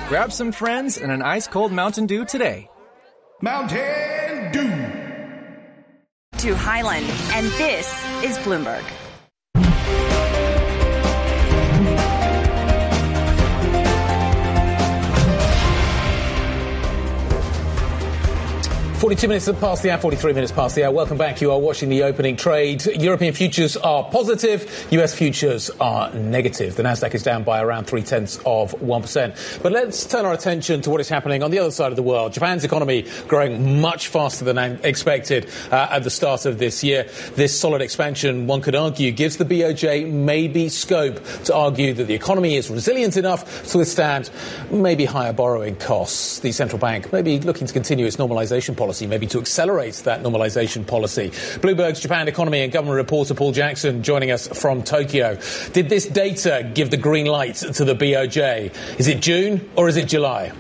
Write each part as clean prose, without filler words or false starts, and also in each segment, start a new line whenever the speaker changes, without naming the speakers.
Grab some friends and an ice-cold Mountain Dew today.
Mountain Dew.
To Highland, and this is Bloomberg.
42 minutes past the hour, 43 minutes past the hour. Welcome back. You are watching the opening trade. European futures are positive. US futures are negative. The Nasdaq is down by around 0.3%. But let's turn our attention to what is happening on the other side of the world. Japan's economy growing much faster than expected at the start of this year. This solid expansion, one could argue, gives the BOJ maybe scope to argue that the economy is resilient enough to withstand maybe higher borrowing costs. The central bank may be looking to continue its normalization policy, maybe to accelerate that normalization policy. Bloomberg's Japan economy and government reporter Paul Jackson joining us from Tokyo. Did this data give the green light to the BOJ? Is it June or is it July?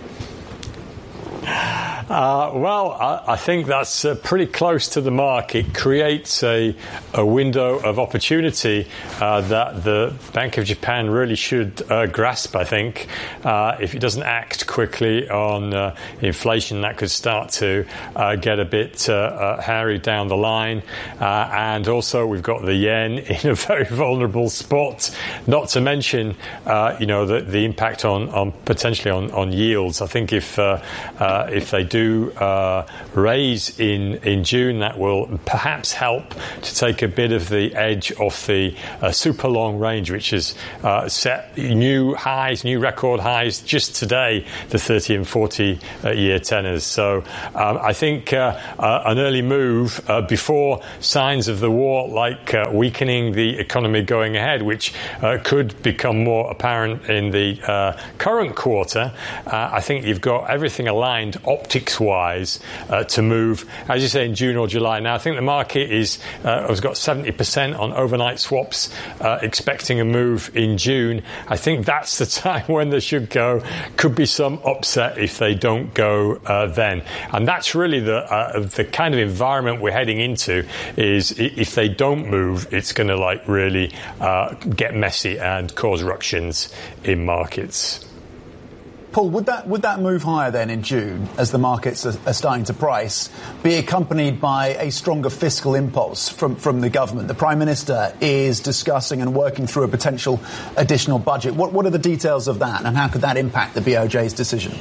I think that's pretty close to the mark. It creates a window of opportunity that the Bank of Japan really should grasp, I think. If it doesn't act quickly on inflation, that could start to get a bit hairy down the line. And also, we've got the yen in a very vulnerable spot, not to mention, the impact on potentially on yields. I think if they do raise in June, that will perhaps help to take a bit of the edge off the super long range, which has set new record highs just today, the 30 and 40 year tenors. So I think an early move before signs of the war, like weakening the economy going ahead, which could become more apparent in the current quarter. I think you've got everything aligned optics-wise to move, as you say, in June or July. Now, I think the market has got 70% on overnight swaps, expecting a move in June. I think that's the time when they should go. Could be some upset if they don't go then. And that's really the kind of environment we're heading into, is if they don't move, it's going to really get messy and cause ructions in markets.
Paul, would that move higher then in June, as the markets are starting to price, be accompanied by a stronger fiscal impulse from the government? The Prime Minister is discussing and working through a potential additional budget. What are the details of that, and how could that impact the BOJ's decision?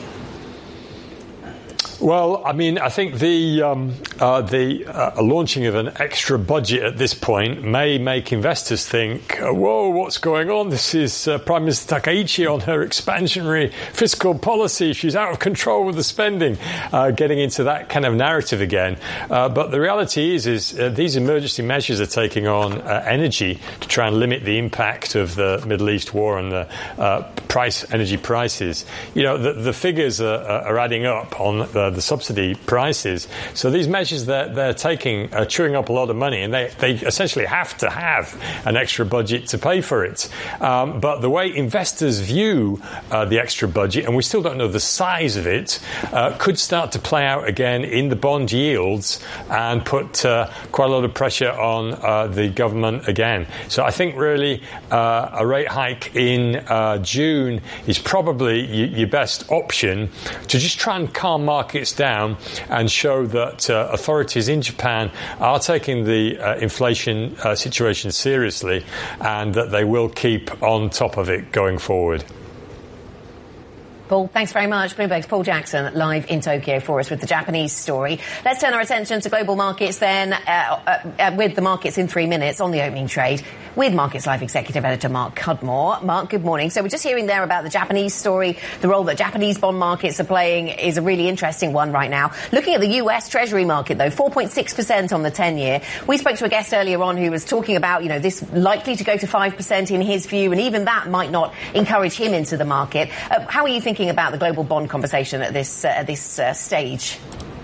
Well, I mean, I think the launching of an extra budget at this point may make investors think, whoa, what's going on? This is Prime Minister Takaichi on her expansionary fiscal policy. She's out of control with the spending, getting into that kind of narrative again. But the reality is these emergency measures are taking on energy to try and limit the impact of the Middle East war and the energy prices. The figures are adding up on the subsidy prices. So these measures they're taking are chewing up a lot of money, and they essentially have to have an extra budget to pay for it. But the way investors view the extra budget, and we still don't know the size of it, could start to play out again in the bond yields and put quite a lot of pressure on the government again. So I think really a rate hike in June is probably your best option to just try and calm markets down and show that authorities in Japan are taking the inflation situation seriously, and that they will keep on top of it going forward.
Paul, thanks very much. Bloomberg's Paul Jackson live in Tokyo for us with the Japanese story. Let's turn our attention to global markets then, with the markets in 3 minutes on the opening trade with Markets Live Executive Editor Mark Cudmore. Mark, good morning. So we're just hearing there about the Japanese story. The role that Japanese bond markets are playing is a really interesting one right now. Looking at the US Treasury market, though, 4.6% on the 10-year. We spoke to a guest earlier on who was talking about, this likely to go to 5% in his view, and even that might not encourage him into the market. How are you thinking about the global bond conversation at this stage?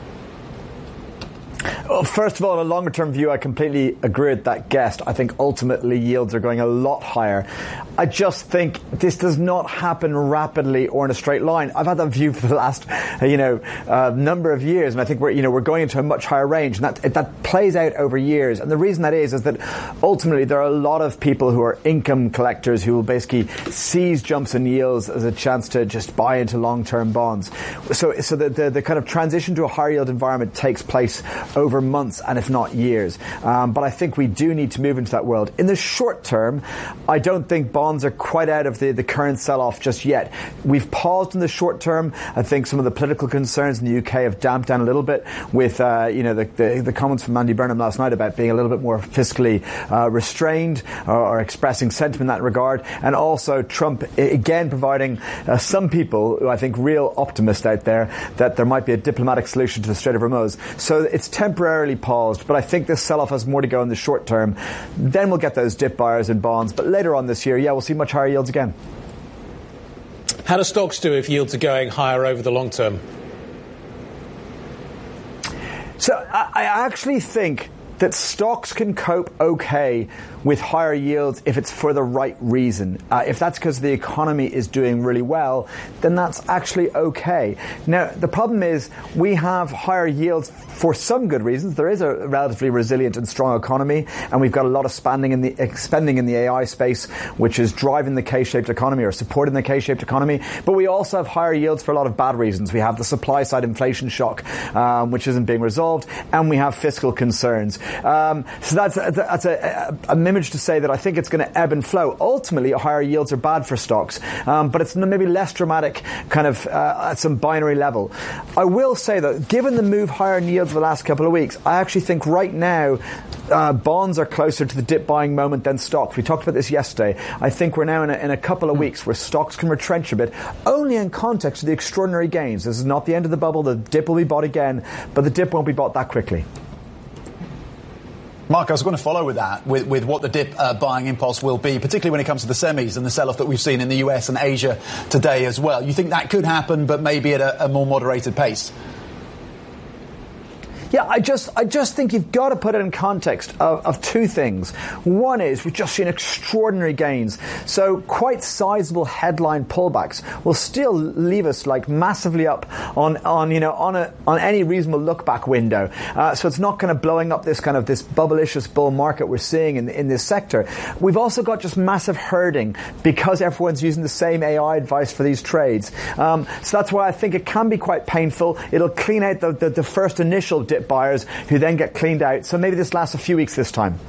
Well, first of all, a longer-term view, I completely agree with that guest. I think ultimately yields are going a lot higher. I just think this does not happen rapidly or in a straight line. I've had that view for the last, number of years, and I think we're going into a much higher range, and that plays out over years. And the reason that is that ultimately there are a lot of people who are income collectors who will basically seize jumps in yields as a chance to just buy into long-term bonds. So the kind of transition to a higher yield environment takes place over months and if not years. But I think we do need to move into that world. In the short term, I don't think bonds are quite out of the current sell-off just yet. We've paused in the short term. I think some of the political concerns in the UK have damped down a little bit with the comments from Andy Burnham last night about being a little bit more fiscally restrained or expressing sentiment in that regard, and also Trump again providing some people who I think real optimists out there that there might be a diplomatic solution to the Strait of Hormuz. So it's temporarily paused, but I think this sell-off has more to go in the short term. Then we'll get those dip buyers in bonds, but later on this year, we'll see much higher yields again.
How do stocks do if yields are going higher over the long term?
So I actually think that stocks can cope okay with higher yields if it's for the right reason. If that's because the economy is doing really well, then that's actually okay. Now, the problem is we have higher yields for some good reasons. There is a relatively resilient and strong economy, and we've got a lot of spending in the AI space, which is driving the K-shaped economy or supporting the K-shaped economy. But we also have higher yields for a lot of bad reasons. We have the supply side inflation shock, which isn't being resolved, and we have fiscal concerns. So that's a image to say that I think it's going to ebb and flow. Ultimately, higher yields are bad for stocks, but it's maybe less dramatic kind of at some binary level. I will say, though, given the move higher in yields the last couple of weeks, I actually think right now bonds are closer to the dip buying moment than stocks. We talked about this yesterday. I think we're now in a couple of weeks where stocks can retrench a bit, only in context of the extraordinary gains. This is not the end of the bubble. The dip will be bought again, but the dip won't be bought that quickly.
Mark, I was going to follow with that, with what the dip buying impulse will be, particularly when it comes to the semis and the sell-off that we've seen in the US and Asia today as well. You think that could happen, but maybe at a more moderated pace?
Yeah, I just think you've got to put it in context of two things. One is we've just seen extraordinary gains. So quite sizable headline pullbacks will still leave us like massively up on any reasonable look back window. So it's not kind of blowing up this bubblicious bull market we're seeing in this sector. We've also got just massive herding because everyone's using the same AI advice for these trades. So that's why I think it can be quite painful. It'll clean out the first initial dip buyers who then get cleaned out. So maybe this lasts a few weeks this time.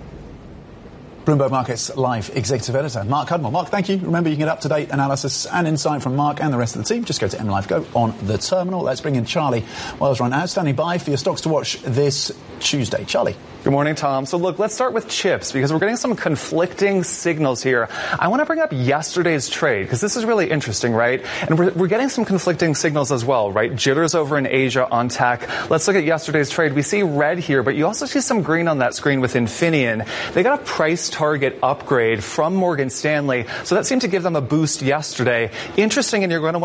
Bloomberg Markets Live Executive Editor Mark Cudmore. Mark, thank you. Remember, you can get up-to-date analysis and insight from Mark and the rest of the team. Just go to MLive Go on the terminal. Let's bring in Charlie Wells right now, standing by for your stocks to watch this Tuesday. Charlie.
Good morning, Tom. So look, let's start with chips because we're getting some conflicting signals here. I want to bring up yesterday's trade because this is really interesting, right? And we're getting some conflicting signals as well, right? Jitters over in Asia on tech. Let's look at yesterday's trade. We see red here, but you also see some green on that screen with Infineon. They got a price target upgrade from Morgan Stanley, so that seemed to give them a boost yesterday. Interesting, and you're going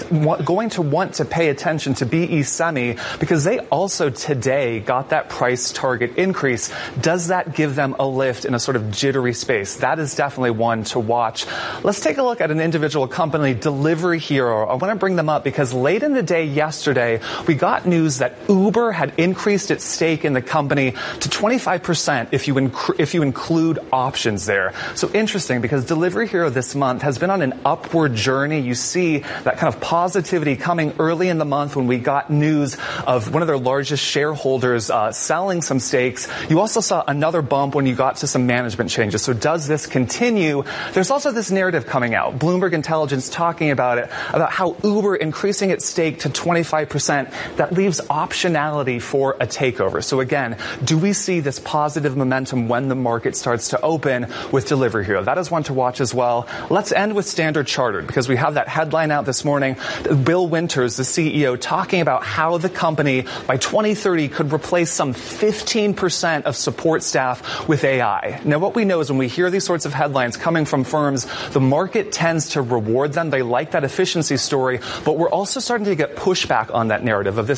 to want to pay attention to BE Semi because they also today got that price target increase. Does that give them a lift in a sort of jittery space? That is definitely one to watch. Let's take a look at an individual company, Delivery Hero. I want to bring them up because late in the day yesterday, we got news that Uber had increased its stake in the company to 25% if you include options there. So interesting because Delivery Hero this month has been on an upward journey. You see that kind of positivity coming early in the month when we got news of one of their largest shareholders selling some stakes. You also saw another bump when you got to some management changes. So does this continue? There's also this narrative coming out. Bloomberg Intelligence talking about it, about how Uber increasing its stake to 25%. That leaves optionality for a takeover. So again, do we see this positive momentum when the market starts to open with Delivery Hero? That is one to watch as well. Let's end with Standard Chartered because we have that headline out this morning. Bill Winters, the CEO, talking about how the company by 2030 could replace some 15% of support staff with AI. Now, what we know is when we hear these sorts of headlines coming from firms, the market tends to reward them. They like that efficiency story, but we're also starting to get pushback on that narrative of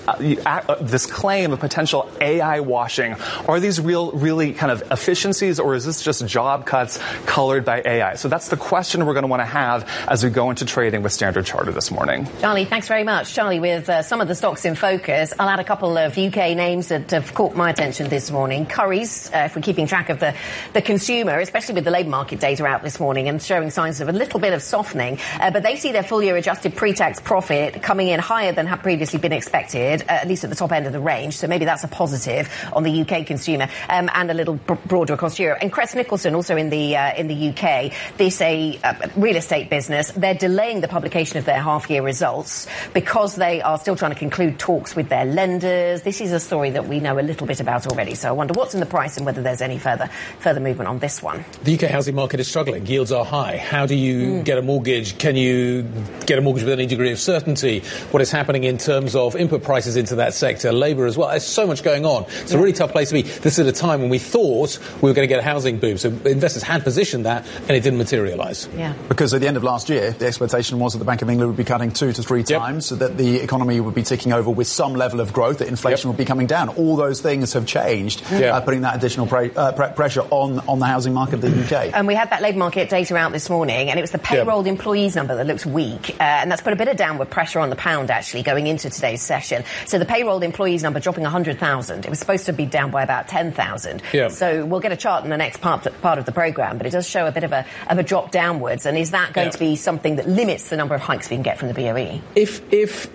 this claim of potential AI washing. Are these really kind of efficiencies, or is this just job cuts colored by AI? So that's the question we're going to want to have as we go into trading with Standard Chartered this morning.
Charlie, thanks very much. Charlie, with some of the stocks in focus, I'll add a couple of UK names that have caught my attention this morning. Currys, if we're keeping track of the consumer, especially with the labour market data out this morning and showing signs of a little bit of softening, but they see their full-year adjusted pre-tax profit coming in higher than had previously been expected, at least at the top end of the range. So maybe that's a positive on the UK consumer, and a little broader across Europe. And Crest Nicholson, also in the UK, this a real estate business. They're delaying the publication of their half-year results because they are still trying to conclude talks with their lenders. This is a story that we know a little bit about already. So I wonder what's in the price and whether there's any further movement on this one.
The UK housing market is struggling. Yields are high. How do you get a mortgage? Can you get a mortgage with any degree of certainty? What is happening in terms of input prices into that sector, labour as well? There's so much going on. It's a really tough place to be. This is at a time when we thought we were going to get a housing boom. So investors had positioned that, and it didn't materialise.
Yeah.
Because at the end of last year, the expectation was that the Bank of England would be cutting 2 to 3 times, so that the economy would be ticking over with some level of growth, that inflation would be coming down. All those things have changed, putting that additional pressure on the housing market of the UK.
And we had that labour market data out this morning, and it was the payrolled employees number that looks weak, and that's put a bit of downward pressure on the pound, actually, going into today's session. So the payrolled employees number dropping 100,000. It was supposed to be down by about 10,000. Yeah. So we'll get a chart in the next part of the programme, but it does show a bit of a drop downwards. And is that going to be something that limits the number of hikes we can get from the BOE?
If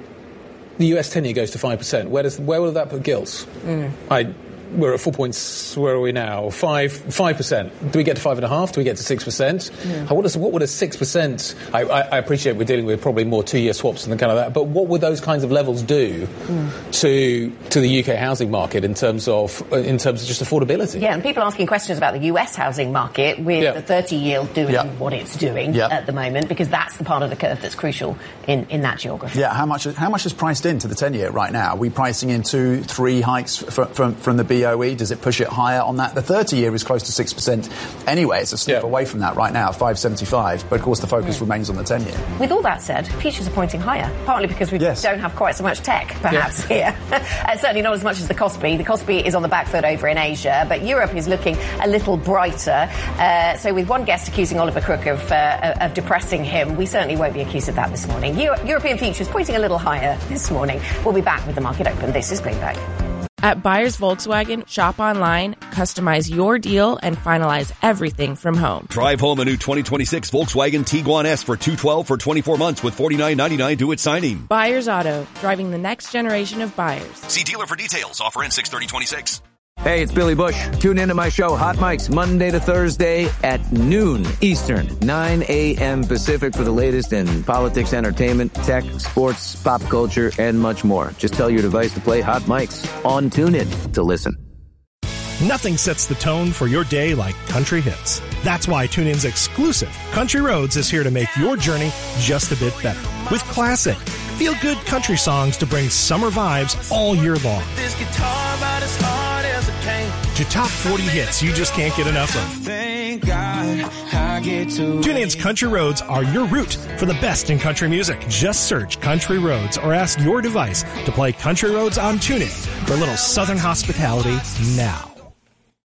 the US 10-year goes to 5%, where will that put gilts? We're at 4 points. Where are we now? 5%. Do we get to 5.5? Do we get to 6%? What would a 6%? I appreciate we're dealing with probably more 2-year swaps and kind of that. But what would those kinds of levels do to the UK housing market in terms of just affordability?
Yeah, and people asking questions about the US housing market with the 30-year doing what it's doing at the moment, because that's the part of the curve that's crucial in that geography.
Yeah, how much is priced into the 10-year right now? Are we pricing in 2-3 hikes from the BOE? Does it push it higher on that? The 30-year is close to 6% anyway. It's a slip away from that right now, 5.75. But of course, the focus remains on the 10-year.
With all that said, futures are pointing higher, partly because we don't have quite so much tech, perhaps, here. And certainly not as much as the Kospi. The Kospi is on the back foot over in Asia, but Europe is looking a little brighter. So with one guest accusing Oliver Crook of depressing him, we certainly won't be accused of that this morning. European futures pointing a little higher this morning. We'll be back with the market open. This is Bloomberg.
At Buyers Volkswagen, shop online, customize your deal, and finalize everything from home.
Drive home a new 2026 Volkswagen Tiguan S for $212 for 24 months with $49.99 due at signing.
Buyers Auto, driving the next generation of buyers.
See dealer for details. Offer ends 6/30/26.
Hey, it's Billy Bush. Tune into my show, Hot Mics, Monday to Thursday at noon Eastern, 9 a.m. Pacific for the latest in politics, entertainment, tech, sports, pop culture, and much more. Just tell your device to play Hot Mics on TuneIn to listen.
Nothing sets the tone for your day like country hits. That's why TuneIn's exclusive Country Roads is here to make your journey just a bit better. With classic, feel-good country songs to bring summer vibes all year long. This guitar about as hard as it came. To top 40 hits you just can't get enough of. Thank God I get to TuneIn's Country Roads are your route for the best in country music. Just search Country Roads or ask your device to play Country Roads on TuneIn for a little southern hospitality now.